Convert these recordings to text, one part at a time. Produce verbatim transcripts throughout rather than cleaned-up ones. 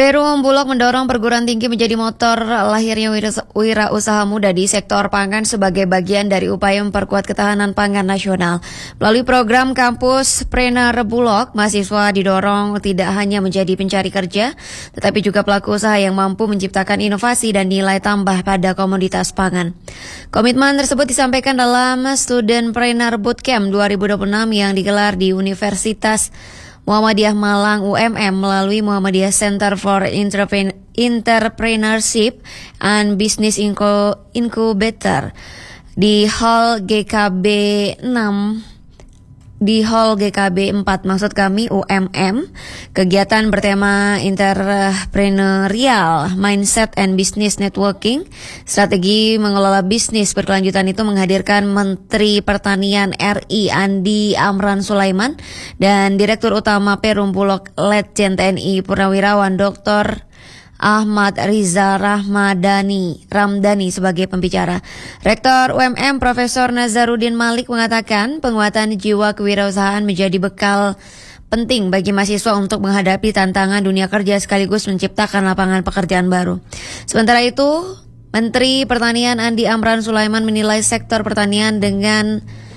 Perum Bulog mendorong perguruan tinggi menjadi motor lahirnya wirausaha muda di sektor pangan sebagai bagian dari upaya memperkuat ketahanan pangan nasional. Melalui program Kampus Preneur Bulog, mahasiswa didorong tidak hanya menjadi pencari kerja, tetapi juga pelaku usaha yang mampu menciptakan inovasi dan nilai tambah pada komoditas pangan. Komitmen tersebut disampaikan dalam Student Preneur Bootcamp dua ribu dua puluh enam yang digelar di Universitas Muhammadiyah Malang U M M melalui Muhammadiyah Center for Entrepreneurship and Business Incubator di Hall G K B enam di Hall G K B empat maksud kami U M M. Kegiatan bertema entrepreneurial, mindset and business networking, strategi mengelola bisnis berkelanjutan itu menghadirkan Menteri Pertanian R I Andi Amran Sulaiman dan Direktur Utama Perum Bulog Letjen T N I Purnawirawan Doktor Ahmad Riza Rahmadani Ramdhani sebagai pembicara. Rektor U M M Profesor Nazarudin Malik mengatakan penguatan jiwa kewirausahaan menjadi bekal penting bagi mahasiswa untuk menghadapi tantangan dunia kerja sekaligus menciptakan lapangan pekerjaan baru. Sementara itu, Menteri Pertanian Andi Amran Sulaiman menilai sektor pertanian dengan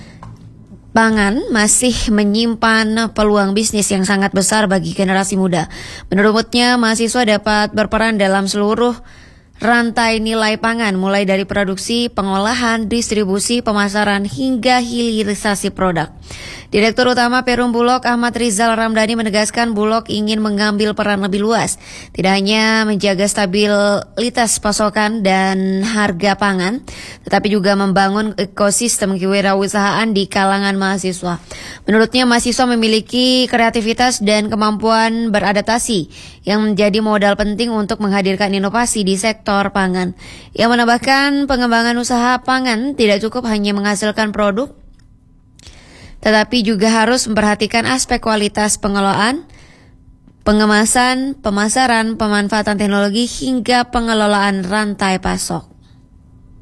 pangan masih menyimpan peluang bisnis yang sangat besar bagi generasi muda. Menurutnya, mahasiswa dapat berperan dalam seluruh rantai nilai pangan, mulai dari produksi, pengolahan, distribusi, pemasaran, hingga hilirisasi produk. Direktur Utama Perum Bulog Ahmad Rizal Ramdhani menegaskan Bulog ingin mengambil peran lebih luas, tidak hanya menjaga stabilitas pasokan dan harga pangan, tetapi juga membangun ekosistem kewirausahaan di kalangan mahasiswa. Menurutnya, mahasiswa memiliki kreativitas dan kemampuan beradaptasi yang menjadi modal penting untuk menghadirkan inovasi di sektor pangan. Ia menambahkan pengembangan usaha pangan tidak cukup hanya menghasilkan produk, tetapi juga harus memperhatikan aspek kualitas pengelolaan, pengemasan, pemasaran, pemanfaatan teknologi, hingga pengelolaan rantai pasok.